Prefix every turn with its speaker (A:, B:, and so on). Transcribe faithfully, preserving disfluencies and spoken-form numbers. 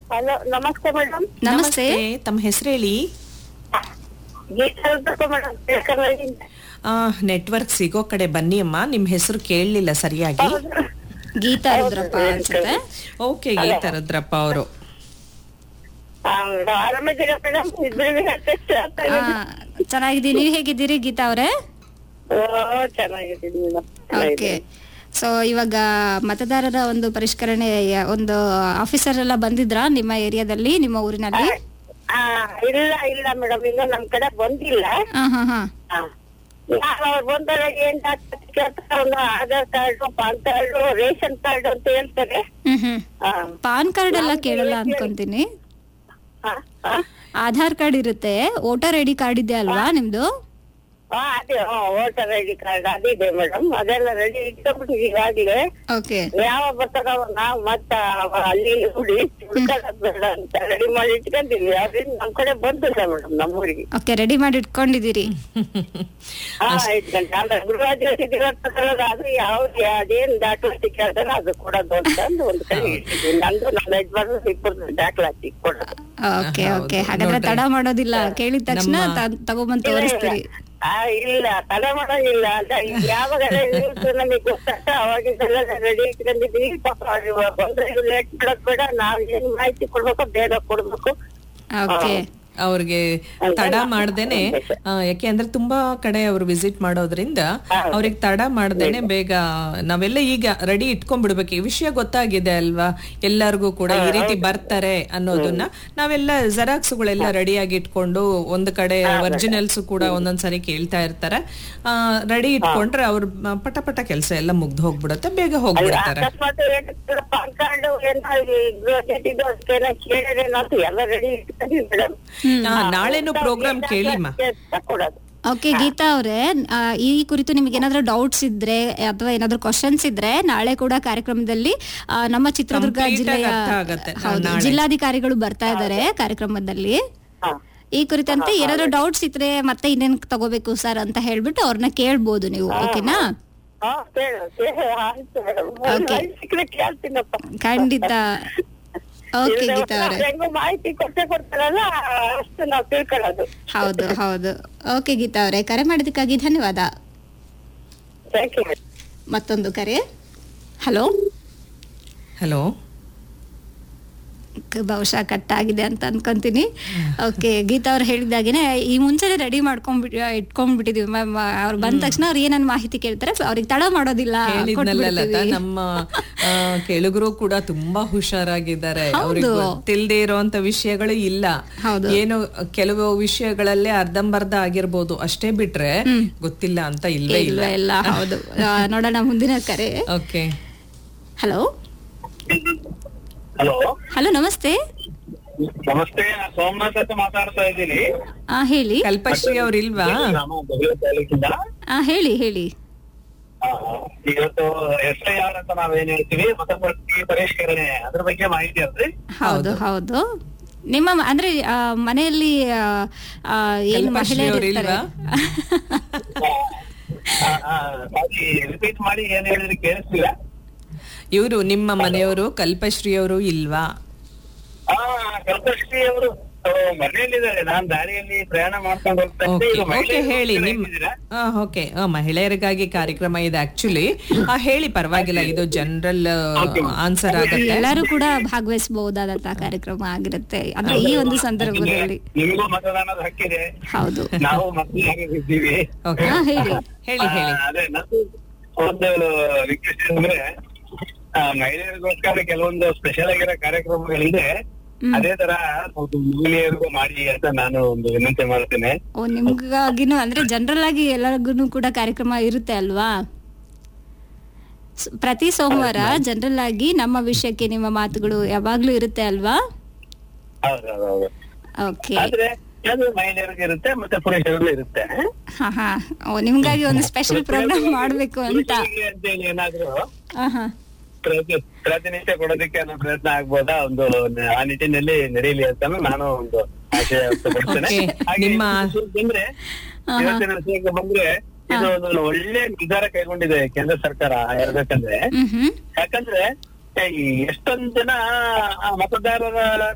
A: Hello, ನಮಸ್ತೆ madam.
B: ನಮಸ್ತೆ.
C: ತಮ್ಮ ಹೆಸರು ಹೇಳಿ.
A: ಗೀತಾ ಮೇಡಮ್, ಬೆಳ್ಕಲ್ವಳ್ಳಿಯಿಂದ.
C: ನೆಟ್ವರ್ಕ್ ಸಿಗೋ ಕಡೆ ಬನ್ನಿ ಅಮ್ಮ. ನಿಮ್ ಹೆಸರು ಕೇಳಲಿಲ್ಲ ಸರಿಯಾಗಿ.
B: ಗೀತಾ ರುದ್ರಪ್ಪ ಅನ್ಸುತ್ತೆ.
C: ಓಕೆ, ಗೀತಾ ರುದ್ರಪ್ಪ ಅವರು.
A: ಆರಾಮಿದ್ದೀರಾ ಮೇಡಮ್?
B: ಚೆನ್ನಾಗಿದ್ದೀನಿ. ನೀವ್ ಹೇಗಿದ್ದೀರಿ ಗೀತಾ ಅವರೇ?
A: ಚೆನ್ನಾಗಿದ್ದೀನಿ ಮೇಡಮ್.
B: ಓಕೆ. ಸೊ ಇವಾಗ ಮತದಾರರ ಒಂದು ಪರಿಷ್ಕರಣೆ ಒಂದು ಆಫೀಸರ್ ಎಲ್ಲ ಬಂದಿದ್ರಾ ನಿಮ್ಮ ಏರಿಯಾದಲ್ಲಿ, ನಿಮ್ಮ ಊರಿನಲ್ಲಿ?
A: ಆ, ಇಲ್ಲ ಇಲ್ಲ ಮೇಡಮ್, ಇನ್ನು ನಮ್ ಕಡೆ ಬಂದಿಲ್ಲ.
B: ಹಾ ಹಾ ಹಾ
A: ಅವ್ರು ಬಂದಾಗ ಏನ್ ಕೇಳ್ತಾರೆ, ಒಂದು Aadhaar card, PAN card, ration card ಅಂತ ಹೇಳ್ತಾರೆ.
B: ಹ್ಮ್ ಹ್ಮ್
A: ಆ,
B: ಪಾನ್ ಕಾರ್ಡ್ ಎಲ್ಲ ಕೇಳಲ್ಲ ಅನ್ಕೊಂತೀನಿ.
A: ಆ, ಆ,
B: ಆಧಾರ್ ಕಾರ್ಡ್ ಇರುತ್ತೆ, ವೋಟರ್ ಐ ಡಿ ಕಾರ್ಡ್ ಇದೆ ಅಲ್ವಾ ನಿಮ್ದು?
A: ಆ, ಅದೇ ವೋಟರ್ ಐ ಡಿ ಕಾರ್ಡ್ ಅದಿದೆ ಮೇಡಮ್. ಅದೆಲ್ಲ ರೆಡಿ ಇಟ್ಕೊಂಡ್ಬಿಟ್ಟಿದೀವಿ ಈಗಾಗ್ಲೇ.
B: ಓಕೆ.
A: ಯಾವ ಬರ್ತಾರ ನಾವ್ ಮತ್ತ ಅಲ್ಲಿ ಹುಡಿ ಹುಡ್ಕೊಳ್ಳೋದ್ ಬೇಡ ಅಂತ ರೆಡಿ ಮಾಡಿ ಇಟ್ಕೊಂಡಿದ್ವಿ. ಅದ್ರಿಂದ ನಮ್ ಕಡೆ ಬಂದಿಲ್ಲ ಮೇಡಮ್ ನಮ್ಮೂರಿಗೆ.
B: ಓಕೆ, ರೆಡಿ ಮಾಡಿ ಇಟ್ಕೊಂಡಿದ್ದೀರಿ.
A: ಹಾ, ಇಟ್ಕೊಂಡೆ. ಅಂದ್ರೆ ಗೃಹಜ್ಯೋತಿ ದಿವಸ ಅದು ಯಾವ್ದು ಅದೇನ್ ದಾಖಲಾತಿ ಕೇಳ್ತಾರೆ ಅದು ಕೊಡೋದು ಅಂತಂದು ಒಂದ್ ಕಡೆ ಇಟ್ಟಿದ್ವಿ. ನಂದು ನಮ್ಮ ಯಜಮಾನ್ರು ಇಬ್ಬರು ದಾಖಲಾತಿ ಕೊಡೋದು.
B: ಓಕೆ ಓಕೆ, ಹಾಗಾದ್ರೆ ತಡ ಮಾಡೋದಿಲ್ಲ, ಕೇಳಿದ ತಕ್ಷಣ ತ- ತಗೊಂಬಂದ್ ತೋರಿಸ್ತೀರಿ.
A: ಆ, ಇಲ್ಲ ತಲೆ ಮಾಡೋದಿಲ್ಲ ಅಂತ ಯಾವಾಗ ನಮಗೆ ಗೊತ್ತಾಗ್ತ ಅವಾಗಿಂದೆಲ್ಲ ರೆಡಿ ಇಟ್ಕೊಂಡಿದ್ವಿ. ಪಾಪ ಅವ್ರು ಬಂದ್ರೆ ಲೇಟ್ ಮಾಡೋದ್ ಬೇಡ, ನಾವ್ ಏನ್ ಮಾಹಿತಿ ಕೊಡ್ಬೇಕು ಬೇಗ ಕೊಡ್ಬೇಕು.
B: ಓಕೆ.
C: ಅವ್ರಿಗೆ ತಡ ಮಾಡ್ದೇನೆ, ಆ, ಯಾಕೆ ಅಂದ್ರೆ ತುಂಬಾ ಕಡೆ ಅವ್ರು ವಿಸಿಟ್ ಮಾಡೋದ್ರಿಂದ ಅವ್ರಿಗೆ ತಡ ಮಾಡ್ದೇನೆ ಬೇಗ ನಾವೆಲ್ಲ ಈಗ ರೆಡಿ ಇಟ್ಕೊಂಡ್ಬಿಡ್ಬೇಕು. ಈ ವಿಷಯ ಗೊತ್ತಾಗಿದೆ ಅಲ್ವಾ ಎಲ್ಲರಿಗೂ ಕೂಡ, ಈ ರೀತಿ ಬರ್ತಾರೆ ಅನ್ನೋದನ್ನ ನಾವೆಲ್ಲ ಜೆರಾಕ್ಸ್ಗಳೆಲ್ಲ ರೆಡಿಯಾಗಿ ಇಟ್ಕೊಂಡು ಒಂದ್ ಕಡೆ ಒರಿಜಿನಲ್ಸ್ ಕೂಡ ಒಂದೊಂದ್ಸರಿ ಕೇಳ್ತಾ ಇರ್ತಾರೆ. ಆ ರೆಡಿ ಇಟ್ಕೊಂಡ್ರೆ ಅವ್ರ ಪಟ ಪಟ ಕೆಲಸ ಎಲ್ಲ ಮುಗ್ದು ಹೋಗ್ಬಿಡುತ್ತೆ, ಬೇಗ ಹೋಗ್ಬಿಡ್ತಾರೆ.
A: ಅಕಸ್ಮಾತ್ ಪಾನ್ ಕಾರ್ಡ್ ಗೃಹಜ್ಯೋತಿದು ಅದಕ್ಕೆಲ್ಲ ಕೇಳಿದ್ರೆ ಎಲ್ಲ ರೆಡಿ ಇಟ್ಕೊಂಡಿದ್ವಿ ಮೇಡಮ್.
C: ನಾಳೆನು ಪ್ರೋಗ್ರಾಮ್ ಕೇಳಿಮ್ಮ.
A: ಕೊಡೋದು.
B: ಓಕೆ ಗೀತಾ ಅವರೇ, ಈ ಕುರಿತು ನಿಮ್ಗೆ ಏನಾದ್ರೂ ಡೌಟ್ಸ್ ಇದ್ರೆ ಅಥವಾ ಏನಾದ್ರೂ ಕ್ವಶನ್ಸ್ ಇದ್ರೆ ನಾಳೆ ಕೂಡ ಕಾರ್ಯಕ್ರಮದಲ್ಲಿ ಆ, ನಮ್ಮ ಚಿತ್ರದುರ್ಗ
C: Complete ಆಗಿ
B: ಜಿಲ್ಲೆಯ
C: ಅರ್ಥ ಆಗತ್ತೆ.
B: ಹೌದು,
C: ನಾಳೆ.
B: ಜಿಲ್ಲಾಧಿಕಾರಿಗಳು ಬರ್ತಾ ಇದ್ದಾರೆ ಕಾರ್ಯಕ್ರಮದಲ್ಲಿ.
A: ಹಾ.
B: ಈ ಕುರಿತಂತೆ ಏನಾದ್ರೂ ಡೌಟ್ಸ್ ಇದ್ರೆ ಮತ್ತೆ ಇನ್ನೇನ್ ತಗೋಬೇಕು ಸರ್ ಅಂತ ಹೇಳ್ಬಿಟ್ಟು ಅವ್ರನ್ನ ಕೇಳ್ಬೋದು ನೀವು. ಓಕೆನಾ?
A: ಹಾ, ಕೇಳು, ಕೇಳು. ಆಯ್ತು ಮೇಡಮ್.
B: Okay.
A: ಸಿಕ್ಕರೆ ಕೇಳ್ತೀನಪ್ಪ.
B: ಖಂಡಿತ. ಓಕೆ
A: ಇಲ್ದೆ
B: ಗೀತಾ ಅವರೇ.
A: ಹೆಂಗೋ ಮಾಹಿತಿ ಕೊಟ್ಟೆ ಕೊಡ್ತಾರಲ್ಲ ಅಷ್ಟು ನಾವು ತಿಳ್ಕೊಳ್ಳೋದು.
B: ಹೌದು ಹೌದು. ಓಕೆ ಗೀತಾ ಅವರೇ, ಕರೆ ಮಾಡಿದ್ದಕ್ಕಾಗಿ ಧನ್ಯವಾದ.
A: Thank you.
B: ಮತ್ತೊಂದು ಕರೆ. ಹಲೋ.
C: ಹಲೋ.
B: ಬಹುಶಃ ಕಟ್ ಆಗಿದೆ ಅಂತ ಅನ್ಕೊಂತೀನಿ. ಓಕೆ, ಗೀತಾ ಅವ್ರು ಹೇಳಿದಾಗೇನೆ ಈ ಮುಂಚೆನೆ ರೆಡಿ ಮಾಡ್ಕೊಂಡ್ಬಿಟ್ಟು ಇಟ್ಕೊಂಡ್ಬಿಟ್ಟಿದೀವಿ ಮ್ಯಾಮ್. ಅವ್ರು ಬಂದ ತಕ್ಷಣ ಅವ್ರು ಏನನ್ ಮಾಹಿತಿ ಕೇಳ್ತಾರೆ, ಅವ್ರಿಗೆ ತಡ ಮಾಡೋದಿಲ್ಲ,
C: ಹೇಳಿದ್ನಲ್ಲ ಲತಾ,
B: ಕೊಟ್ಬಿಡ್ತೀವಿ.
C: ನಮ್ಮ ಆ, ಕೇಳುಗರು ಕೂಡ ತುಂಬಾ ಹುಷಾರಾಗಿದ್ದಾರೆ. ಅವ್ರಿಗೆ
B: ಹೌದು.
C: ಗೊತ್ತಿಲ್ಲದೆ ಇರೋಂತ ವಿಷಯಗಳು ಇಲ್ಲ.
B: ಹೌದು.
C: ಏನು ಕೆಲವು ವಿಷಯಗಳಲ್ಲೇ ಅರ್ಧಂಬರ್ಧ ಆಗಿರ್ಬೋದು, ಅಷ್ಟೇ ಬಿಟ್ರೆ ಗೊತ್ತಿಲ್ಲ ಅಂತ ಇಲ್ವೇ ಇಲ್ಲ.
B: ಇಲ್ವೇ ಇಲ್ಲ. ಹೌದು. ಆ, ನೋಡೋಣ ಮುಂದಿನ ಕರೆ.
C: ಓಕೆ.
B: ಹಲೋ.
D: ಹಲೋ
B: ಹಲೋ, ನಮಸ್ತೆ.
D: ನಮಸ್ತೆ, ನಾನು ಸೋಮನಾಥ್ ಅಂತ ಮಾತಾಡ್ತಾ ಇದ್ದೀನಿ.
B: ಆ ಹೇಳಿ.
C: ಕಲ್ಪಶ್ರೀ ಅವ್ರ ಇಲ್ವಾ?
D: ನಾನು ಬೆಂಗಳೂರು ತಾಲೂಕಿಂದ.
B: ಆ ಹೇಳಿ ಹೇಳಿ.
D: ಆ, ಇವತ್ತು ಎಸ್ ಐ ಆರ್ ಅಂತ ನಾವೇನ್ ಹೇಳ್ತೀವಿ, ಮತಪಟ್ಟಿ ಪರಿಷ್ಕರಣೆ, ಅದ್ರ ಬಗ್ಗೆ ಮಾಹಿತಿ ಅಲ್ರಿ?
B: ಹೌದು ಹೌದು. ನಿಮ್ಮ ಮ- ಅಂದ್ರೆ ಆ, ಮನೆಯಲ್ಲಿ ಆ, ಆ, ಏನ್
C: ಕಲ್ಪಶ್ರೀ
B: ಮಹಿಳೆಯರು
C: ಅವ್ರು
B: ಇರ್ತಾರೆ?
D: ರಿಪೀಟ್ ಮಾಡಿ ಏನ್ ಹೇಳಿದ್ರಿ ಕೇಳಿಸ್ತಿಲ್ಲ.
C: ಇವರು ನಿಮ್ಮ ಮನೆಯವರು ಕಲ್ಪಶ್ರೀ ಅವರು ಇಲ್ವಾ?
D: ಆ ಕಲ್ಪಶ್ರೀ ಅವರು ಮನೆಯಲ್ಲಿದ್ದಾರೆ. ನಾನ್ ದಾರಿಯಲ್ಲಿ ಪ್ರಯಾಣ ಮಾಡ್ಕೊಂಡು ಹೋಗ್ತಾ ಇದ್ದೆ.
C: ಓಕೆ
D: ಈಗ
C: ಓಕೆ,
D: ಮಹಿಳೆಯರು
C: ಹೇಳಿ
D: ಹೋಗ್ತಾ
C: ನಿಮ್
D: ಇದ್ದೀರಾ?
C: ಓಕೆ. ಮಹಿಳೆಯರಿಗಾಗಿ ಕಾರ್ಯಕ್ರಮ ಇದೆ ಆಕ್ಚುಲಿ. ಹೇಳಿ, ಪರವಾಗಿಲ್ಲ, ಇದು ಜನರಲ್ ಆನ್ಸರ್ ಆಗುತ್ತೆ.
B: ಎಲ್ಲರೂ ಕೂಡ ಭಾಗವಹಿಸಬಹುದಾದಂತಹ ಕಾರ್ಯಕ್ರಮ ಆಗಿರುತ್ತೆ ಅಂದ್ರೆ ಈ ಒಂದು ಸಂದರ್ಭದಲ್ಲಿ.
D: ನಿಮಗೂ ಮತದಾನದ ಹಕ್ಕಿದೆ,
B: ಹೌದು.
D: ನಾವು ಮತದಾರರಿದ್ದೀವಿ.
C: ಓಕೆ,
B: ಹಾ, ಹೇಳಿ.
C: ಹೇಳಿ ಹೇಳಿ.
D: ಆ, ಅದೇ ನಂದು ಒಂದು ರಿಕ್ವೆಸ್ಟ್ ಅಂದ್ರೆ, ಆ, ಮಹಿಳೆಯರಿಗೋಸ್ಕರ ಕೆಲವೊಂದು ಸ್ಪೆಷಲ್ ಆಗಿರೋ ಕಾರ್ಯಕ್ರಮಗಳಿದೆ. ಅದೇ ತರ ಒಂದು ಮಹಿಳೆಯರಿಗೂ ಮಾಡಿ ಅಂತ ನಾನು ಒಂದು ವಿನಂತಿ ಮಾಡ್ತೇನೆ.
B: ಓ, ನಿಮ್ಗಾಗಿನೂ ಅಂದ್ರೆ ಜನರಲ್ ಆಗಿ ಎಲ್ಲರಿಗೂ ಕೂಡ ಕಾರ್ಯಕ್ರಮ ಇರುತ್ತೆ ಅಲ್ವಾ? ಸ್- ಪ್ರತಿ ಸೋಮವಾರ ಜನರಲ್ ಆಗಿ ನಮ್ಮ ವಿಷಯಕ್ಕೆ ನಿಮ್ಮ ಮಾತುಗಳು ಯಾವಾಗ್ಲೂ ಇರುತ್ತೆ ಅಲ್ವಾ?
D: ಹೌದೌದು.
B: ಓಕೆ.
D: ಆದ್ರೆ ಅದು ಮಹಿಳೆಯರಿಗೆ ಇರುತ್ತೆ ಮತ್ತೆ ಪುರುಷರಿಗೂ ಇರುತ್ತೆ.
B: ಹಾ ಹಾ. ಓ, ನಿಮ್ಗಾಗಿ ಒಂದು ಸ್ಪೆಷಲ್ ಪ್ರೋಗ್ರಾಮ್ ಮಾಡ್ಬೇಕು ಅಂತ.
D: ಪುರುಷರಿಗೆ ಅಂತೇಳಿ ಏನಾದ್ರು
B: ಹಾ ಹಾ.
D: ಪ್ರತಿ- ಪ್ರಾತಿನಿಧ್ಯ ಕೊಡೋದಕ್ಕೆ ಅನ್ನೋ ಪ್ರಯತ್ನ ಆಗ್ಬೋದಾ, ಒಂದು ಆ ನಿಟ್ಟಿನಲ್ಲಿ ನಡೆಯಲಿ ಅಂತ ನಾನು ಒಂದು ಆಶಯ ವ್ಯಕ್ತಪಡಿಸ್ತೇನೆ.
C: Okay.
D: ಹಾಗೆ
C: ನಿಮ್ಮ-
D: ವಿಷಯಕ್ಕೆ ಬಂದ್ರೆ
B: ಆಹಾ.
D: ಇವತ್ತಿನ ವಿಷಯಕ್ಕೆ ಬಂದ್ರೆ ಇದು ಒಂದು ಒಳ್ಳೆ ನಿರ್ಧಾರ ಕೈಗೊಂಡಿದೆ ಕೇಂದ್ರ ಸರ್ಕಾರ ಹೇಳ್ಬೇಕಂದ್ರೆ.
B: ಹ್ಮ್ ಹ್ಮ್.
D: ಯಾಕಂದ್ರೆ ಈ ಎಷ್ಟೊಂದ್ ಜನ ಆ ಮತದಾರರ